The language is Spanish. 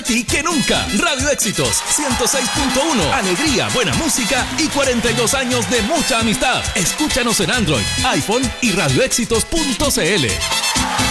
ti que nunca. Radio Éxitos 106.1. Alegría, buena música y 42 años de mucha amistad. Escúchanos en Android, iPhone y radioéxitos.cl.